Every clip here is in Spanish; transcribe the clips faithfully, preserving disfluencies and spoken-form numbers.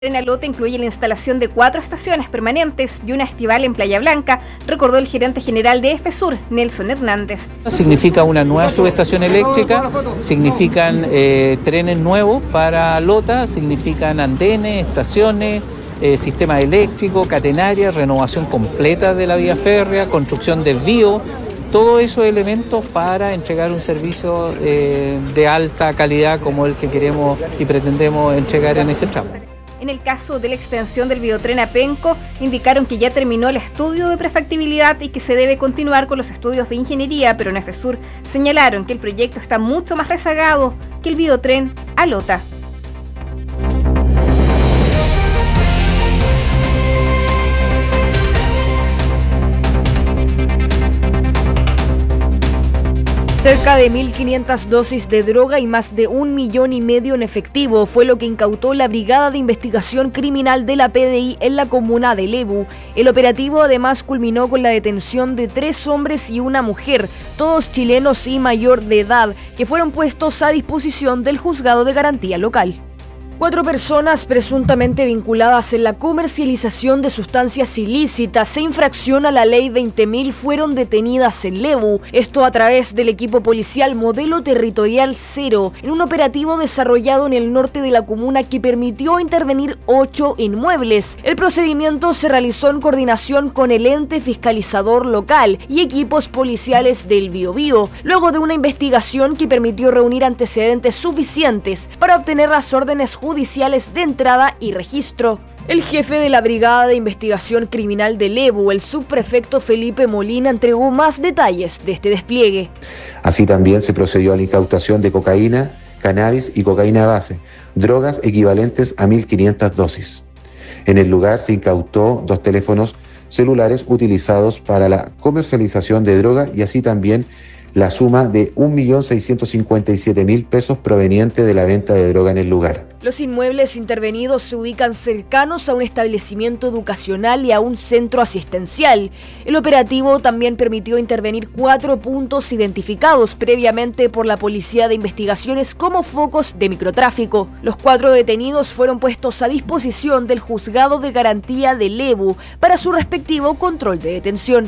En la Lota incluye la instalación de cuatro estaciones permanentes y una estival en Playa Blanca, recordó el gerente general de EFESUR, Nelson Hernández. Significa una nueva subestación eléctrica, significan eh, trenes nuevos para Lota, significan andenes, estaciones, eh, sistema eléctrico, catenaria, renovación completa de la vía férrea, construcción de desvío, todos esos elementos para entregar un servicio eh, de alta calidad como el que queremos y pretendemos entregar en ese tramo. En el caso de la extensión del biotren a Penco, indicaron que ya terminó el estudio de prefactibilidad y que se debe continuar con los estudios de ingeniería, pero en EFESUR señalaron que el proyecto está mucho más rezagado que el biotren a Lota. Cerca de mil quinientas dosis de droga y más de un millón y medio en efectivo fue lo que incautó la Brigada de Investigación Criminal de la P D I en la comuna de Lebu. El operativo además culminó con la detención de tres hombres y una mujer, todos chilenos y mayor de edad, que fueron puestos a disposición del Juzgado de Garantía Local. Cuatro personas presuntamente vinculadas en la comercialización de sustancias ilícitas e infracción a la ley veinte mil fueron detenidas en Lebu, esto a través del equipo policial Modelo Territorial Cero, en un operativo desarrollado en el norte de la comuna que permitió intervenir ocho inmuebles. El procedimiento se realizó en coordinación con el ente fiscalizador local y equipos policiales del Biobío, luego de una investigación que permitió reunir antecedentes suficientes para obtener las órdenes judiciales judiciales de entrada y registro. El jefe de la Brigada de Investigación Criminal de Lebu, el subprefecto Felipe Molina, entregó más detalles de este despliegue. Así también se procedió a la incautación de cocaína, cannabis y cocaína base, drogas equivalentes a mil quinientas dosis. En el lugar se incautó dos teléfonos celulares utilizados para la comercialización de droga y así también la suma de un millón seiscientos cincuenta y siete mil pesos proveniente de la venta de droga en el lugar. Los inmuebles intervenidos se ubican cercanos a un establecimiento educacional y a un centro asistencial. El operativo también permitió intervenir cuatro puntos identificados previamente por la Policía de Investigaciones como focos de microtráfico. Los cuatro detenidos fueron puestos a disposición del Juzgado de Garantía de Lebu para su respectivo control de detención.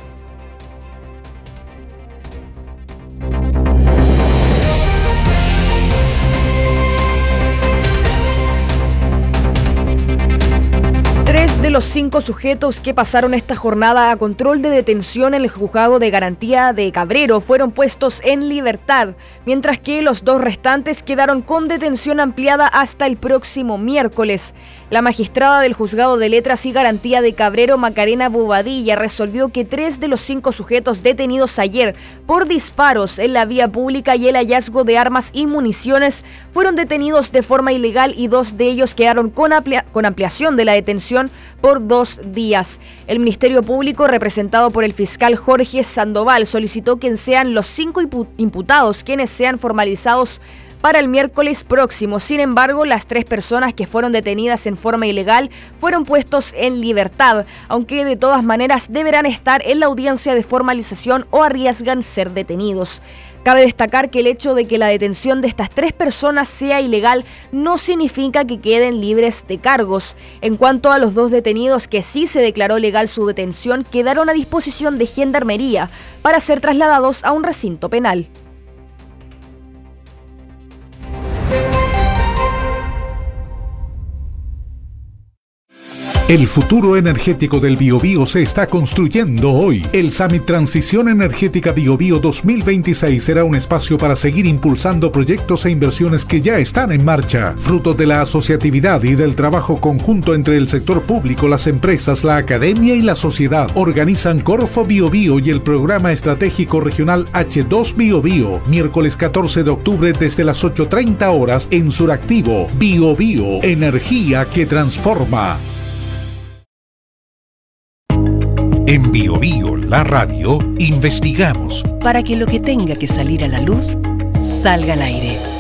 De los cinco sujetos que pasaron esta jornada a control de detención en el Juzgado de Garantía de Cabrero fueron puestos en libertad, mientras que los dos restantes quedaron con detención ampliada hasta el próximo miércoles. La magistrada del Juzgado de Letras y Garantía de Cabrero, Macarena Bobadilla, resolvió que tres de los cinco sujetos detenidos ayer por disparos en la vía pública y el hallazgo de armas y municiones fueron detenidos de forma ilegal y dos de ellos quedaron con, amplia- con ampliación de la detención por dos días. El Ministerio Público, representado por el fiscal Jorge Sandoval, solicitó que sean los cinco imputados quienes sean formalizados para el miércoles próximo. Sin embargo, las tres personas que fueron detenidas en forma ilegal fueron puestos en libertad, aunque de todas maneras deberán estar en la audiencia de formalización o arriesgan ser detenidos. Cabe destacar que el hecho de que la detención de estas tres personas sea ilegal no significa que queden libres de cargos. En cuanto a los dos detenidos que sí se declaró legal su detención, quedaron a disposición de Gendarmería para ser trasladados a un recinto penal. El futuro energético del Biobío se está construyendo hoy. El Summit Transición Energética Biobío dos mil veintiséis será un espacio para seguir impulsando proyectos e inversiones que ya están en marcha. Fruto de la asociatividad y del trabajo conjunto entre el sector público, las empresas, la academia y la sociedad, organizan Corfo Biobío y el Programa Estratégico Regional H dos Biobío, miércoles catorce de octubre desde las ocho treinta horas en Suractivo. Biobío, energía que transforma. En Biobío, la radio, investigamos para que lo que tenga que salir a la luz, salga al aire.